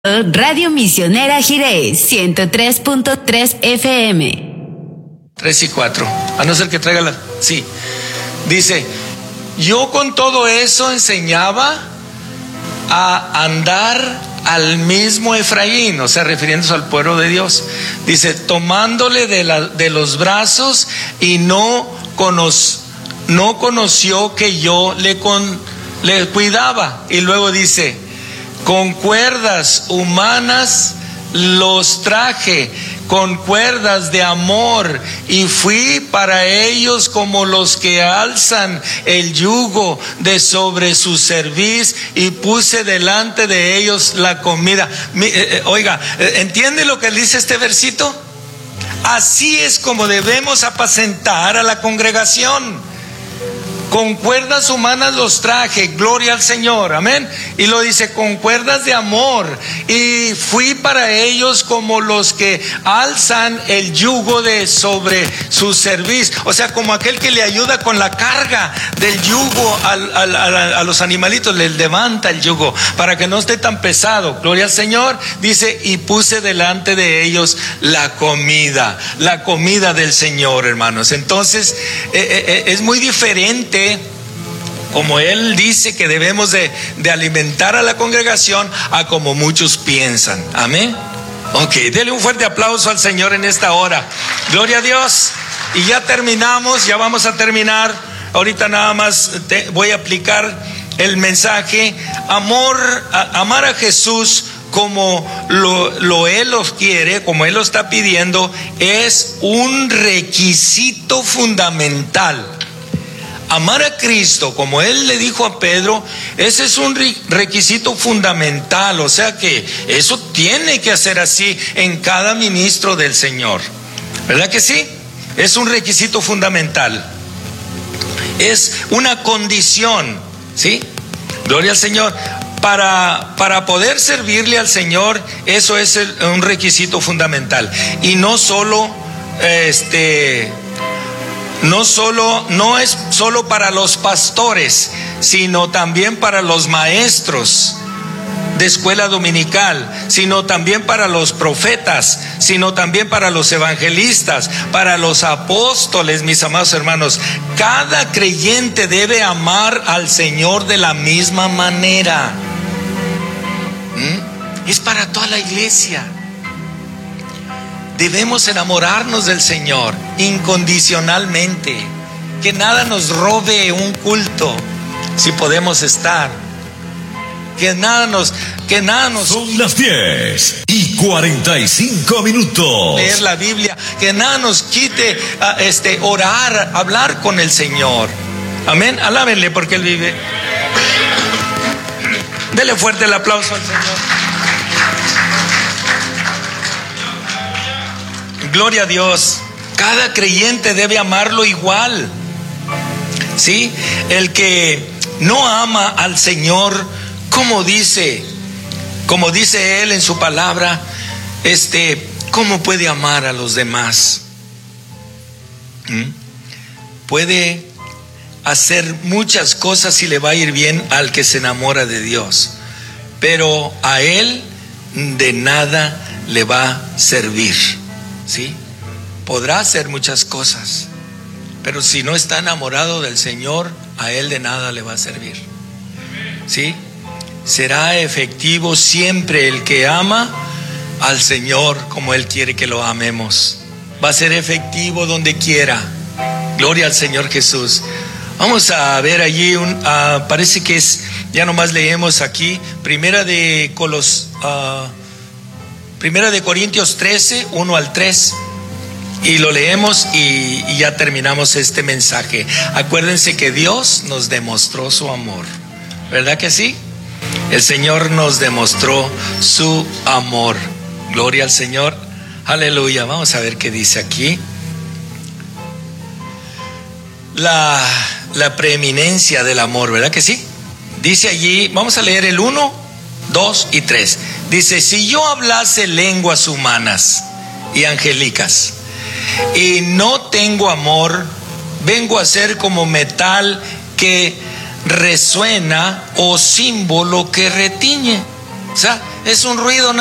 Radio Misionera Jiré, 103.3 FM. 3 y 4. A no ser que traiga la... Sí. Dice, yo con todo eso enseñaba a andar al mismo Efraín, o sea, refiriéndose al pueblo de Dios. Dice, tomándole de los brazos y no conoció que yo le cuidaba. Y luego dice, con cuerdas humanas los traje, con cuerdas de amor, y fui para ellos como los que alzan el yugo de sobre su cerviz, y puse delante de ellos la comida. Oiga, ¿entiende lo que dice este versito? Así es como debemos apacentar a la congregación. Con cuerdas humanas los traje, gloria al Señor, amén. Y lo dice, con cuerdas de amor, y fui para ellos como los que alzan el yugo de sobre su cerviz, o sea, como aquel que le ayuda con la carga del yugo a los animalitos, les levanta el yugo para que no esté tan pesado, gloria al Señor. Dice, y puse delante de ellos la comida del Señor, hermanos. Entonces es muy diferente como él dice que debemos de alimentar a la congregación a como muchos piensan. Amén. Ok, dele un fuerte aplauso al Señor en esta hora. Gloria a Dios. Y ya terminamos, ya vamos a terminar. Ahorita nada más voy a aplicar el mensaje. Amar a Jesús como Él los quiere, como Él lo está pidiendo, es un requisito fundamental. Amar a Cristo, como Él le dijo a Pedro, ese es un requisito fundamental. O sea que eso tiene que hacer así en cada ministro del Señor. ¿Verdad que sí? Es un requisito fundamental. Es una condición, ¿sí? Gloria al Señor. Para poder servirle al Señor, eso es un requisito fundamental. Y no es solo para los pastores, sino también para los maestros de escuela dominical, sino también para los profetas, sino también para los evangelistas, para los apóstoles, mis amados hermanos. Cada creyente debe amar al Señor de la misma manera. Es para toda la iglesia. Debemos enamorarnos del Señor incondicionalmente. Que nada nos robe un culto, si podemos estar. Que nada nos Son las 10:45. Leer la Biblia, que nada nos quite orar, hablar con el Señor. Amén. Alábenle porque Él vive. Dele fuerte el aplauso al Señor. Gloria a Dios. Cada creyente debe amarlo igual. ¿Sí? El que no ama al Señor, como dice Él en su palabra, ¿cómo puede amar a los demás? Puede hacer muchas cosas y le va a ir bien al que se enamora de Dios, pero a él de nada le va a servir. ¿Sí? Podrá hacer muchas cosas, pero si no está enamorado del Señor, a él de nada le va a servir. ¿Sí? Será efectivo siempre el que ama al Señor como Él quiere que lo amemos. Va a ser efectivo donde quiera. Gloria al Señor Jesús. Vamos a ver allí parece que es, ya nomás leemos aquí, Primera de Corintios 13, 1 al 3. Y lo leemos y ya terminamos este mensaje. Acuérdense que Dios nos demostró su amor. ¿Verdad que sí? El Señor nos demostró su amor. Gloria al Señor. Aleluya. Vamos a ver qué dice aquí. La preeminencia del amor, ¿verdad que sí? Dice allí, vamos a leer el 1, 2 y 3. Dice, si yo hablase lenguas humanas y angélicas y no tengo amor, vengo a ser como metal que resuena o símbolo que retiñe. O sea, es un ruido